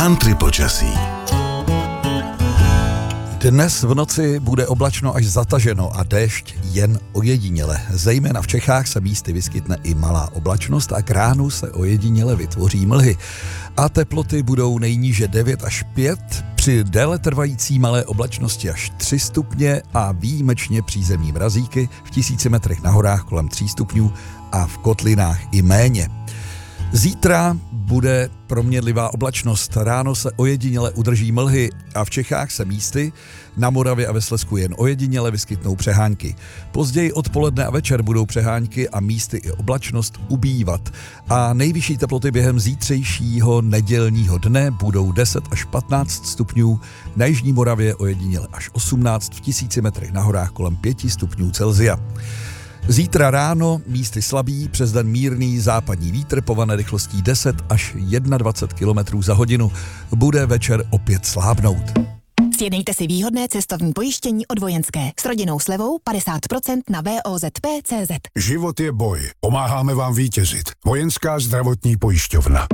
Country počasí. Dnes v noci bude oblačno až zataženo a déšť jen ojediněle. Zejména v Čechách se místy vyskytne i malá oblačnost a k ránu se ojediněle vytvoří mlhy. A teploty budou nejníže 9 až 5, při déle trvající malé oblačnosti až 3 stupně a výjimečně přízemní mrazíky v 1000 metrech na horách kolem 3 stupňů a v kotlinách i méně. Zítra bude proměnlivá oblačnost, ráno se ojediněle udrží mlhy a v Čechách se místy, na Moravě a ve Slezsku jen ojediněle vyskytnou přehánky. Později odpoledne a večer budou přehánky a místy i oblačnost ubývat a nejvyšší teploty během zítřejšího nedělního dne budou 10 až 15 stupňů, na jižní Moravě ojediněle až 18, v 1000 metrech na horách kolem 5 stupňů Celsia. Zítra ráno místy slabý, přes den mírný západní vítr pované rychlostí 10 až 21 km za hodinu. Bude večer opět slábnout. Sjednejte si výhodné cestovní pojištění od Vojenské s rodinnou slevou 50% na VOZP.cz. Život je boj. Pomáháme vám vítězit. Vojenská zdravotní pojišťovna.